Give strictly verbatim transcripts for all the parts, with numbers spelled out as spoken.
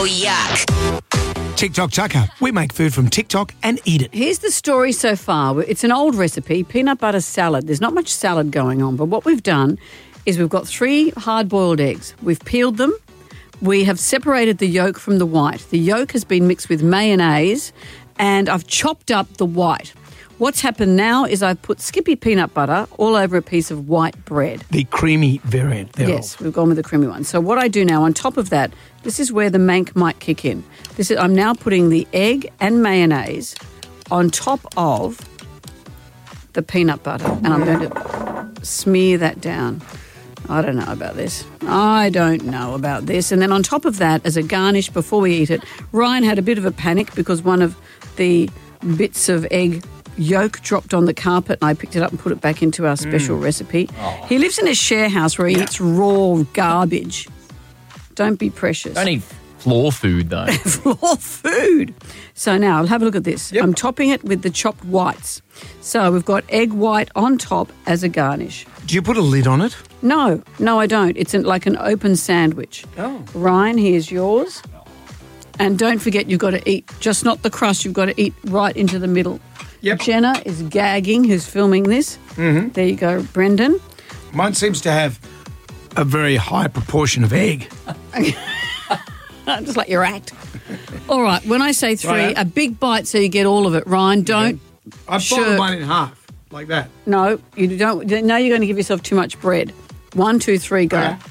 go yuck. TikTok Tucker. We make food from TikTok and eat it. Here's the story so far. It's an old recipe, peanut butter salad. There's not much salad going on, but what we've done is we've got three hard-boiled eggs. We've peeled them. We have separated the yolk from the white. The yolk has been mixed with mayonnaise, and I've chopped up the white. What's happened now is I've put Skippy peanut butter all over a piece of white bread. The creamy variant thereof. Yes, we've gone with the creamy one. So what I do now, on top of that, this is where the mank might kick in. This is, I'm now putting the egg and mayonnaise on top of the peanut butter, and I'm going to smear that down. I don't know about this. I don't know about this. And then on top of that, as a garnish before we eat it, Ryan had a bit of a panic because one of the bits of egg yolk dropped on the carpet, and I picked it up and put it back into our special mm. recipe. Oh. He lives in a share house where he yeah. eats raw garbage. Don't be precious. Don't eat floor food, though. Floor food. So now, I'll have a look at this. Yep. I'm topping it with the chopped whites. So we've got egg white on top as a garnish. Do you put a lid on it? No, no, I don't. It's an, like an open sandwich. Oh. Ryan, here's yours. And don't forget, you've got to eat, just not the crust, you've got to eat right into the middle. Yep. Jenna is gagging, who's filming this. Mm-hmm. There you go, Brendan. Mine seems to have a very high proportion of egg. Just like your act. All right, when I say three, right. a big bite so you get all of it. Ryan, don't... Yeah. I've shirk. folded mine in half, like that. No, you don't. Now you're going to give yourself too much bread. One, two, three, go. Okay.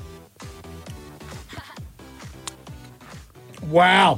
Wow.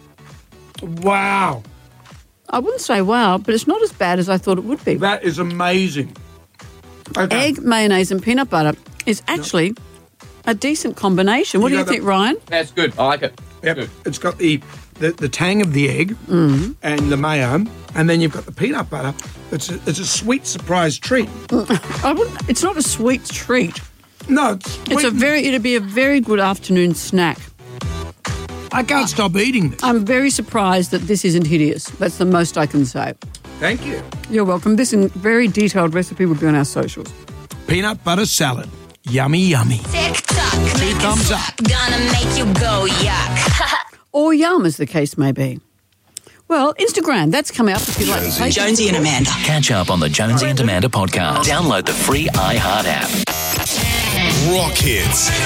Wow. I wouldn't say wow, but it's not as bad as I thought it would be. That is amazing. Okay. Egg, mayonnaise and peanut butter is actually no. a decent combination. What you do you think, the, Ryan? That's good. I like it. Yep. Good. It's got the, the, the tang of the egg mm. and the mayo, and then you've got the peanut butter. It's a, it's a sweet surprise treat. I wouldn't, it's not a sweet treat. No, it's sweet. It's a very, it'd be a very good afternoon snack. I can't stop eating this. I'm very surprised that this isn't hideous. That's the most I can say. Thank you. You're welcome. This in very detailed recipe will be on our socials. Peanut butter salad. Yummy, yummy. Tick-tock, Two thumbs up. Gonna make you go yuck. Or yum, as the case may be. Well, Instagram, that's come out if you'd like to take Jonesy and Amanda. Catch up on the Jonesy and Amanda podcast. Download the free iHeart app. Rock Hits.